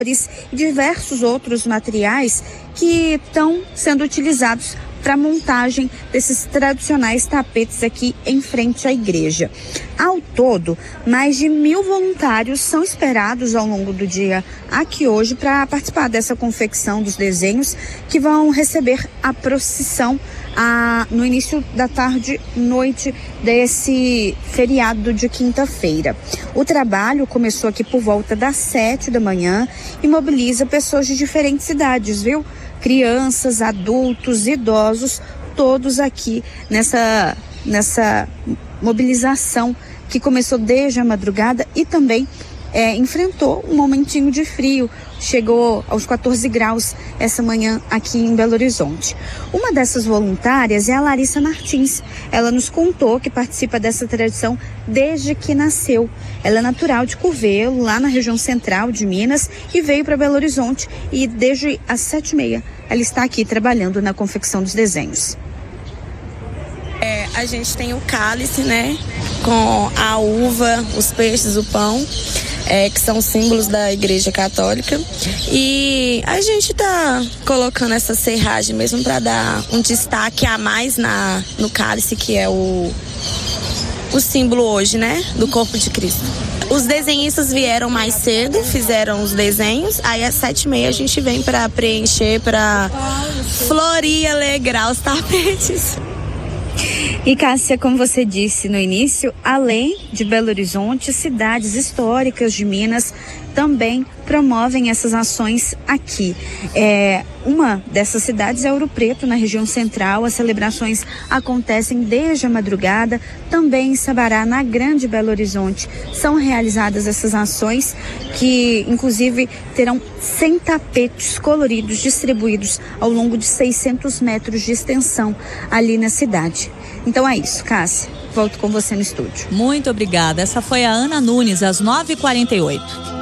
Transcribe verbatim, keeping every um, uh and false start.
e diversos outros materiais que estão sendo utilizados para a montagem desses tradicionais tapetes aqui em frente à igreja. Ao todo, mais de mil voluntários são esperados ao longo do dia aqui hoje para participar dessa confecção dos desenhos que vão receber a procissão a, no início da tarde, noite desse feriado de quinta-feira. O trabalho começou aqui por volta das sete da manhã e mobiliza pessoas de diferentes idades, viu? Crianças, adultos, idosos, todos aqui nessa, nessa mobilização que começou desde a madrugada e também é, enfrentou um momentinho de frio. Chegou aos quatorze graus essa manhã aqui em Belo Horizonte. Uma dessas voluntárias é a Larissa Martins. Ela nos contou que participa dessa tradição desde que nasceu. Ela é natural de Curvelo, lá na região central de Minas, e veio para Belo Horizonte e desde as sete e meia ela está aqui trabalhando na confecção dos desenhos. É, a gente tem o cálice, né, com a uva, os peixes, o pão. É, que são símbolos da Igreja Católica, e a gente tá colocando essa serragem mesmo para dar um destaque a mais na, no cálice, que é o, o símbolo hoje, né, do corpo de Cristo. Os desenhistas vieram mais cedo, fizeram os desenhos, aí às sete e meia a gente vem para preencher, para florir, alegrar os tapetes. E Cássia, como você disse no início, além de Belo Horizonte, cidades históricas de Minas também promovem essas ações aqui. É, uma dessas cidades é Ouro Preto, na região central. As celebrações acontecem desde a madrugada. Também em Sabará, na Grande Belo Horizonte, são realizadas essas ações que, inclusive, terão cem tapetes coloridos distribuídos ao longo de seiscentos metros de extensão ali na cidade. Então é isso, Cássia. Volto com você no estúdio. Muito obrigada. Essa foi a Ana Nunes, às nove e quarenta e oito.